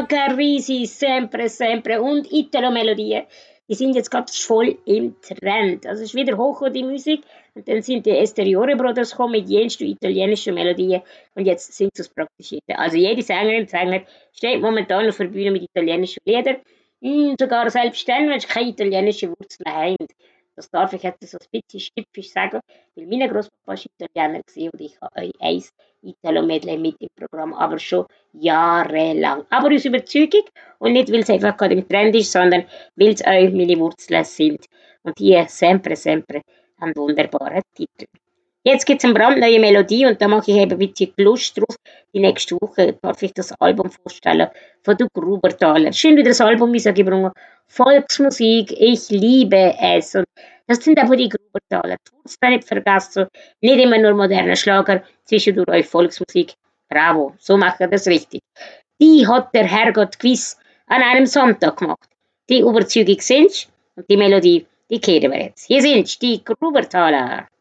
Carisi, sempre, sempre und Italo-Melodien. Die sind jetzt gerade voll im Trend. Also es ist wieder hoch die Musik. Und dann sind die Esteriore Brothers gekommen mit jensten italienischen Melodien. Und jetzt singt es praktisch jeder. Also jede Sängerin, Sänger steht momentan auf der Bühne mit italienischen Liedern. Sogar selbst dann, wenn sie keine italienischen Wurzeln haben. Das darf ich jetzt so ein bisschen schnippisch sagen, weil mein Großpapa war Italiener und ich habe euch ein Italo-Medley mit im Programm, aber schon jahrelang. Aber aus Überzeugung und nicht, weil es einfach gerade im Trend ist, sondern weil es auch meine Wurzeln sind. Und die sempre, sempre einen wunderbaren Titel. Jetzt gibt es eine brandneue Melodie und da mache ich eben ein bisschen Lust drauf. Die nächste Woche darf ich das Album vorstellen von der Grubertaler. Schön wieder das Album gebrungen. Volksmusik, ich liebe es. Und das sind aber die Grubertaler. Tut's da nicht vergessen. Nicht immer nur moderne Schlager, zwischendurch euch Volksmusik. Bravo, so macht ihr das richtig. Die hat der Herrgott gewiss an einem Sonntag gemacht. Die Überzeugung sind und die Melodie, die kehren wir jetzt. Hier sind die Grubertaler.